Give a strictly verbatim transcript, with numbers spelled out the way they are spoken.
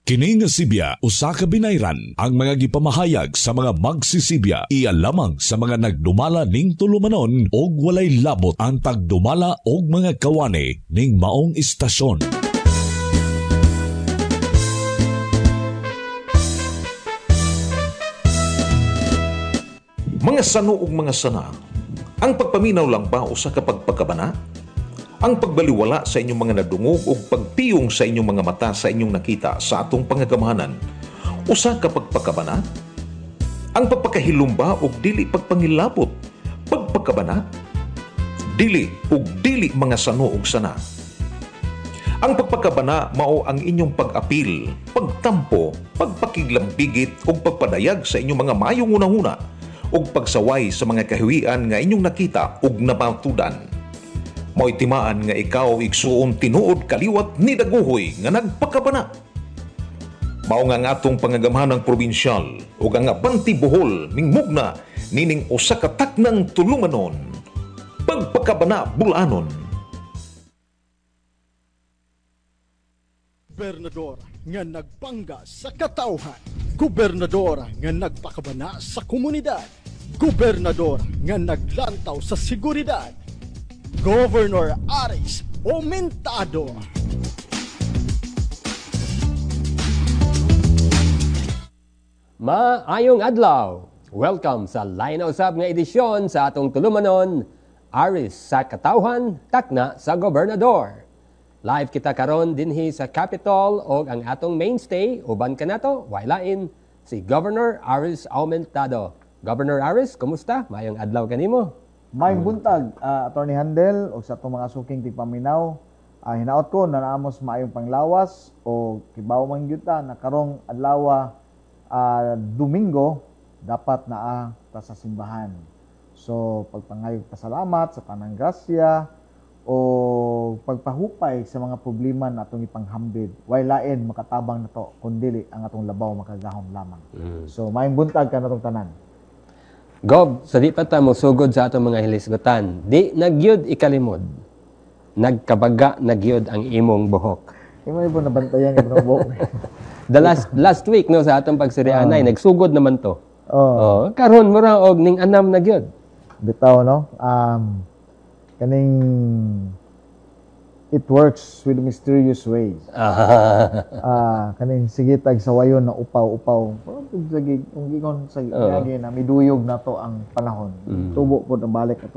Kini nga Sibya usa ka binayran ang mga gipamahayag sa mga magsisibya iya lamang sa mga nagdumala ning tulumanon og walay labot ang tagdumala og mga kawani ning maong istasyon. Mga sano ug mga sana, ang pagpaminaw lang ba usa ka pagpakabana? Ang pagbaliwala sa inyong mga nadungog o pagpiyong sa inyong mga mata sa inyong nakita sa atong pangagamahanan, usa ka pagpakabana? Ang pagpakahilumba o dili pagpangilabot, pagpakabana? Dili o dili mga sano ug sana. Ang pagpakabana mao ang inyong pag-apil, pagtampo, pagpakiglambigit o pagpadayag sa inyong mga mayong unahuna o pagsaway sa mga kahiwian nga inyong nakita ug napatudan. Mo'y timaan nga ikaw igsuon tinuod kaliwat ni daguhoy nga nagpakabana. Mao nga nga atong pangagamahanang probinsyal ug ang Abanti Bohol mingmugna nining usa ka taknang tulumanon, pagpakabana Bulanon. Gobernador nga nagpangga sa katawhan, gobernador nga nagpakabana sa komunidad, gobernador nga naglantaw sa seguridad, Governor Aris Aumentado. Maayong adlaw. Welcome sa Line Usab nga edisyon sa atong tulumanon, Aris sa katawhan, takna sa gobernador. Live kita karon dinhi sa Capitol og ang atong mainstay uban kanato waylain si Governor Aris Aumentado. Governor Aris, kumusta? Maayong adlaw kanimo. Maayong buntag, uh, Attorney Handel, o sa itong mga suking tigpaminaw, uh, hinaot ko na naamos maayong panglawas o kibaw man yuta na karong adlaw uh, Domingo dapat naa ta sa simbahan. So pagpangayog pasalamat sa tanang grasya o pagpahupay sa mga problema na atong ipanghambid. Waylain makatabang nato kundili ang atong labaw makagahom lamang. Mm. So maayong buntag ka natong tanan. Gob, sa di pa ta mo sugod sa atong mga hilisgutan, di nagyud ikalimod. Nagkabaga nagyud ang imong buhok. Imo ibo nabantayan ang buhok. The last last week no sa atong pagsirianay, uh, nagsugod naman to. Oh. Oh, karon mura og ning anam nagyud. Bitaw no. Um kaning it works with mysterious ways. Ah, uh, kaning sige tag sawayon na upaw-upaw. Sige kung gigon sa uh. na miduyog na to ang panahon. Mm. Tubo pod ang balik ato